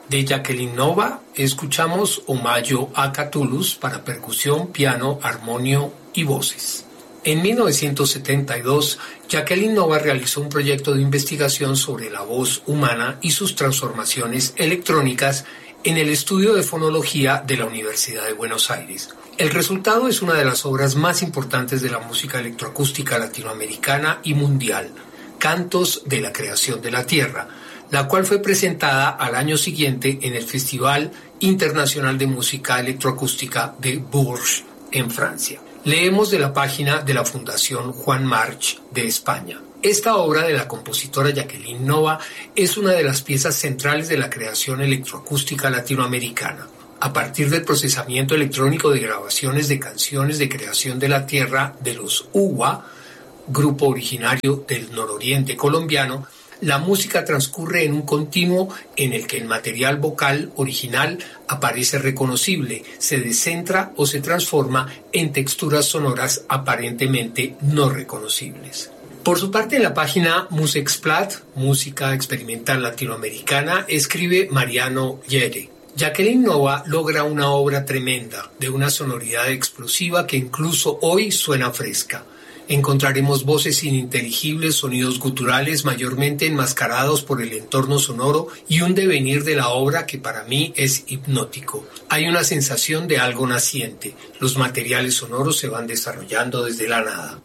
De Jacqueline Nova escuchamos Omayo a Catullus para percusión, piano, armonio y voces. En 1972, Jacqueline Nova realizó un proyecto de investigación sobre la voz humana y sus transformaciones electrónicas en el estudio de fonología de la Universidad de Buenos Aires. El resultado es una de las obras más importantes de la música electroacústica latinoamericana y mundial, Cantos de la Creación de la Tierra, la cual fue presentada al año siguiente en el Festival Internacional de Música Electroacústica de Bourges, en Francia. Leemos de la página de la Fundación Juan March de España. Esta obra de la compositora Jacqueline Nova es una de las piezas centrales de la creación electroacústica latinoamericana. A partir del procesamiento electrónico de grabaciones de canciones de creación de la tierra de los Uwa, grupo originario del nororiente colombiano, la música transcurre en un continuo en el que el material vocal original aparece reconocible, se descentra o se transforma en texturas sonoras aparentemente no reconocibles. Por su parte, en la página Musexplat, Música Experimental Latinoamericana, escribe Mariano Yere. Jacqueline Nova logra una obra tremenda, de una sonoridad explosiva que incluso hoy suena fresca. Encontraremos voces ininteligibles, sonidos guturales mayormente enmascarados por el entorno sonoro y un devenir de la obra que para mí es hipnótico. Hay una sensación de algo naciente. Los materiales sonoros se van desarrollando desde la nada.